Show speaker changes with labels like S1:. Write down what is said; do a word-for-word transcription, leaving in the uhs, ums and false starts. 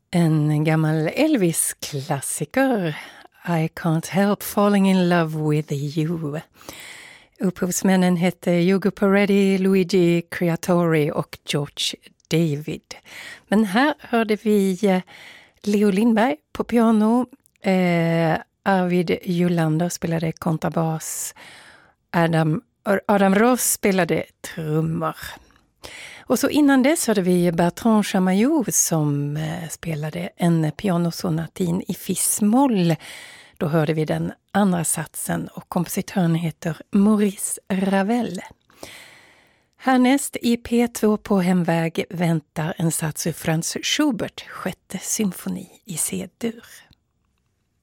S1: En gammal Elvis-klassiker, I Can't Help Falling in Love with You. Upphovsmännen hette Hugo Peretti, Luigi Creatori och George David. Men här hörde vi Leo Lindberg på piano, eh, Arvid Julander spelade kontrabas, Adam, Adam Ross spelade trummor. Och så innan dess hörde vi Bertrand Chamayou som eh, spelade en pianosonatin i fis-moll. Då hörde vi den andra satsen och kompositören heter Maurice Ravel. Härnäst i P två på hemväg väntar en sats ur Franz Schubert, sjätte symfoni i C-dur.